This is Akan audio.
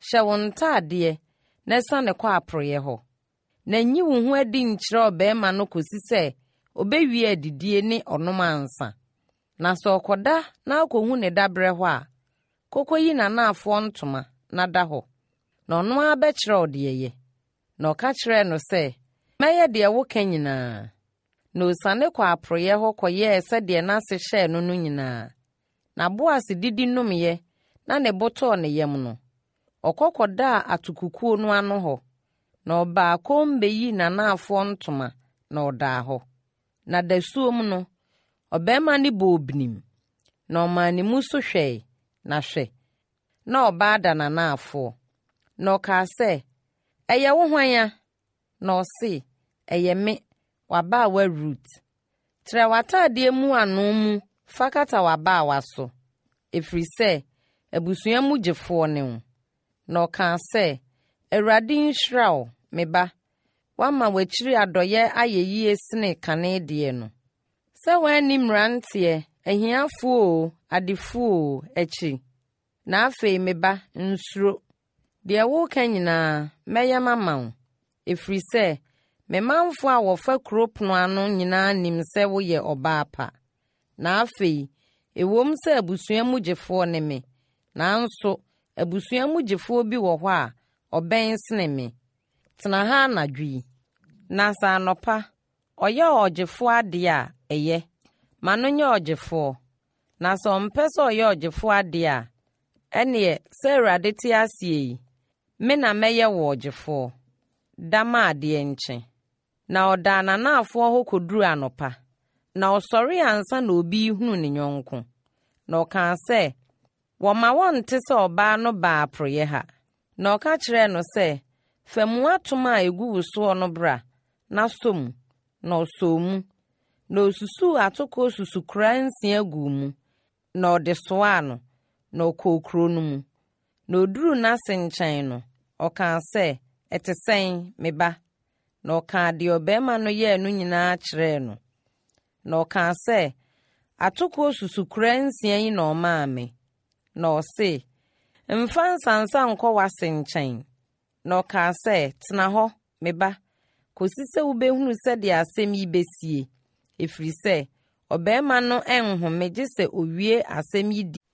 Hye wo ntade na sa ne kwa aproye ho. Na nyi wo ho adi nkyere obema no kosi se obewie adidie ne onom ansa. Na so okoda na akohu ne dabre ho a kokoyi na naafo ntoma na da ho. Na ono abekire odeyeye. Na oka kire no se meye de wo ka nyina. Na osane kwa aproye ho koye se de na se hye no nyina. Na Boas didi nomye na ne boto ne yem no. Okokoda atukukuo no ano ho. Na oba kombeyi na naafo ntoma na oda ho. Na dasuom no obema ne bobnim. Na omanimu so hwe na hwe. Na oba da na naafo. Na oka se eye wo hwan na osi eye me waba wa root. Tre watade mu ano mu fakata waba waso. Efri se abusua mu gyefo ne wo. Na oka se Awurade nhira wo meba. Wama wachiri adoye ayeyie sine kane de no. Se wani mrante ahiafo adefo echi. Na afei meba nsuro. De wo ka nyina meye mama wo. Efri se me manfo a wofa kropno ano nyina nim se wo ye oba apa. Na afei ewom se abusua mu gyefo ne me. Na nso abusua mu gyefo bi wo ho a oben sene me. Tena ha na dwi. Na sa anopa oye ogyefo ade a eye. Mano nye ogyefo. Na so mpese oye ogyefo ade a ene se Awurade ti asie. Me na meye wo ogyefo. Dama ade nche. Na oda na naafo ho koduru anopa. Na osori ansa na obi hunu ne nyonko. Na oka se woma wonte se oba no ba aproye ha. Na oka kire no se famu atoma egu wuso no bra na som na osomu na osusu atoko susukura nsia gu mu na odesoa no na okokro no mu na oduru na senchan no oka se etesen meba na oka de obema no ye no nyina kire no na oka se atoko susukura nsia yi na omaame na ose mfansansa nko wasenchan na oka se tena ho meba kosi se ubehunu se de asem yi besie efri se obema no enho meje se owie asem yi